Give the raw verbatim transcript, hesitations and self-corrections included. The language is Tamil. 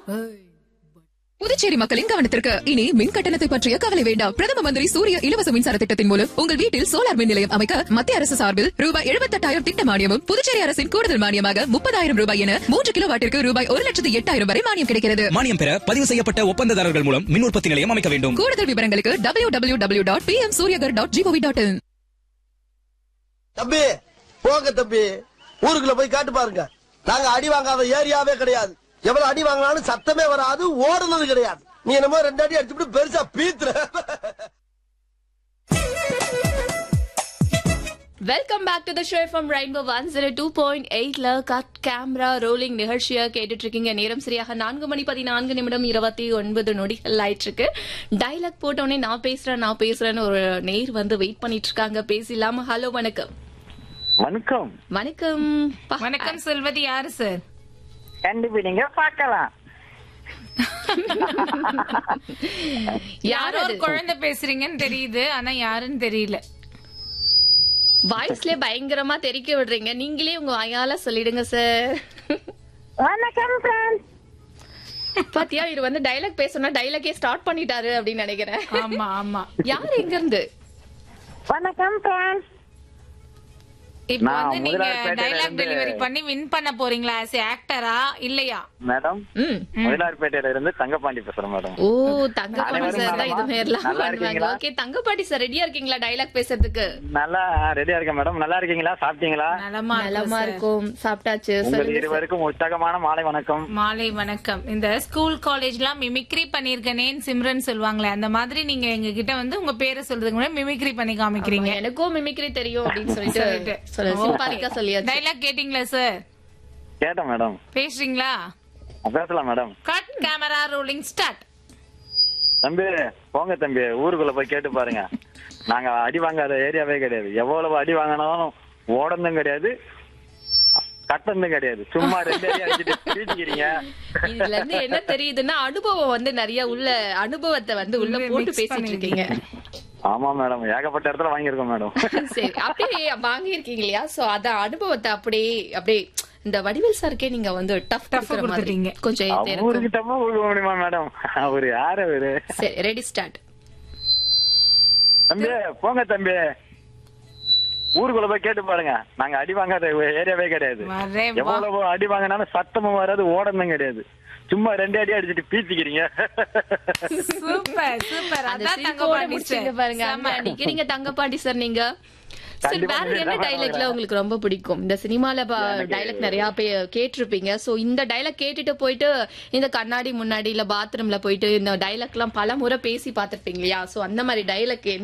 புதுச்சேரி மக்களின் கவனத்திற்கு இனி மின் கட்டணத்தை பற்றிய கவலை வேண்டாம். பிரதம மந்திரி சூரிய இலவச மின்சார திட்டத்தின் மூலம் உங்கள் வீட்டில் சோலார் மின் நிலையம் அமைக்க மத்திய அரசு சார்பில் ரூபாய் எழுபத்தெட்டாயிரம் திட்ட மானியமும், புதுச்சேரி அரசின் கூடுதல் மானியமாக முப்பதாயிரம் ரூபாய் என மூன்று கிலோ வாட்டிற்கு ரூபாய் ஒரு லட்சத்து எட்டாயிரம் வரை மானியம் கிடைக்கிறது. மானியம் பெற பதிவு செய்யப்பட்ட ஒப்பந்ததாரர்கள் மூலம் மின் உற்பத்தி நிலையம் அமைக்க வேண்டும். கூடுதல் விவரங்களுக்கு W W W dot B M Surya Ghar dot gov dot in. தம்பி போங்க தம்பி, ஊருக்குள்ள போய் காட்டு பாருங்க. நாங்க அடி வாங்காத ஏரியாவே கிடையாது. எவ்வளவு அடி வாங்கினாலும் சத்தமே வராது, ஓடுனது கிடையாது. நீ என்னமோ ரெண்டு அடி அடிச்சுட்டு பெருசா பீத்துற. Welcome back to the show from rainbow one zero two point எயிட்ல கட் கேமரா ரோலிங் நிகழ்ச்சியா கேட்டுட்டு இருக்கீங்க. நேரம் சரியாக நான்கு மணி பதினான்கு நிமிடம் இருபத்தி ஒன்பது நொடிகள் ஆயிட்டு இருக்கு. டைலாக் போட்டோடனே நான் பேசுறேன் நான் பேசுறேன்னு ஒரு நேர் வந்து வெயிட் பண்ணிட்டு இருக்காங்க. பேசலாமா? ஹலோ, வணக்கம். வணக்கம். வணக்கம் வணக்கம் சொல்வது யாரு சார்? கண்டுபிடிங்க பார்க்கலாம். யாரோ ஒரு குழந்தை பேசுறீங்கன்னு தெரியுது, ஆனா யாருன்னு தெரியல. வாய்ஸ்ல பயங்கரமா தெரிக்க விடுறீங்க. நீங்களே உங்க வாயால சொல்லிடுங்க சார். வணக்கம் ஃப்ரெண்ட்ஸ். பாத்தியா, இது வந்து டைலாக் பேசணும்னா டைலாக்கே ஸ்டார்ட் பண்ணிட்டாரு அப்படின்னு நினைக்கிறேன். ஆமா ஆமா. யாரு எங்க இருந்து? வணக்கம் ஃப்ரெண்ட்ஸ். இப்ப வந்து நீங்க டைலாக் டெலிவரி பண்ணி வின் பண்ண போறீங்களா as a ஆக்டரா இல்லையா? மேடம், மயிலாடுபேட்டையில இருந்து தங்கபாண்டி பேசுறேன் மேடம். ஓ, தங்கபாண்டி சார் தான் இது மேர்லாம் பண்ணுவாங்க. ஓகே, தங்கபாண்டி சார் ரெடியா இருக்கீங்களா டைலாக் பேசுறதுக்கு? நல்லா ரெடியா இருக்கேன் மேடம். நல்லா இருக்கீங்களா? சாப்பிட்டீங்களா? நலமா நலமா இருக்கும். சாப்பிட்டாச்சு. உங்கள் இருவருக்கும் உற்சாகமான மாலை வணக்கம். மாலை வணக்கம். இந்த ஸ்கூல் காலேஜ்லாம் மிமிக்ரி பண்ணிருக்கேனேன்னு சிம்ரன் சொல்லுவாங்களே, அந்த மாதிரி நீங்க எங்க கிட்ட வந்து உங்க பேரை சொல்றதுக்கு முன்னாடி மிமிக்ரி பண்ணி காமிக்கிறீங்க. எனக்கும் மிமிக்ரி தெரியும் அப்படின்னு சொல்லிட்டு சிம்பாலிக்கா சொல்லியாச்சு. டைலாக் கேட்டீங்களா சார்? கேட்டேன் மேடம். பேசுறீங்களா? பேசலாம் madam. Cut camera rolling start. தம்பி போங்க தம்பி, ஊருக்குள்ள போய் கேட்டு பாருங்க. நாங்க அடி வாங்காத ஏரியாவே கிடையாது. எவ்வளவு அடி வாங்கினாலும் ஓடந்தும் கிடையாது, கட்டந்தும் கிடையாது. சும்மா ரெண்டு அடி அடிச்சுட்டு பேசிக்கிறீங்க. இதுல இருந்து என்ன தெரியுதுன்னா அனுபவம் வந்து நிறைய உள்ள அனுபவத்தை வந்து உள்ள போட்டு பேசிட்டு இருக்கீங்க. ஆமா மேடம், ஏகப்பட்ட இடத்துல வாங்கியிருக்கோம் மேடம். சரி, அப்படியே வாங்கியிருக்கீங்க இல்லையா? சோ அத அனுபவத்தை அப்படியே அப்படியே இந்த வடிவேல் சாருக்கே நீங்க வந்து டஃப் டஃப் கொடுத்துட்டீங்க. கொஞ்சம் அவருக்கு டஃப் கொடுக்க முடியுமா மேடம்? அவரு யாரு அவரு? சரி, ரெடி ஸ்டார்ட். தம்பி போங்க தம்பி, ஊருக்குள்ள போய் கேட்டு பாருங்க. நாங்க அடி வாங்காத ஏரியாவே கிடையாது. எவ்வளவு அடி வாங்கினாலும் சத்தமும் வராது, ஓடணும் கிடையாது. சும்மா ரெண்டு அடி அடிச்சுட்டு பீச்சிக்கிறீங்க. Super super. அதான் தங்கபாண்டி சார் பாருங்க. நீங்க தங்கபாண்டி சார் நீங்க சரி, வேற என்ன டைலாக்ல உங்களுக்கு ரொம்ப பிடிக்கும்? இந்த சினிமால டைலாக் நிறைய பேர் கேட்டிருப்பீங்க. சோ இந்த டைலாக் கேட்டுட்டு போயிட்டு இந்த கண்ணாடி முன்னாடி இல்ல பாத்ரூம்ல போயிட்டு இந்த டைலாக் எல்லாம் பல முறை பேசி பாத்திருப்பீங்க இல்லையா? சோ அந்த மாதிரி டைலாக்